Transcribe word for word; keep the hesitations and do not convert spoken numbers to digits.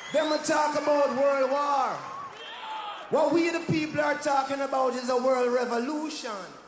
Them a talk about world war. What we the people are talking about is a world revolution.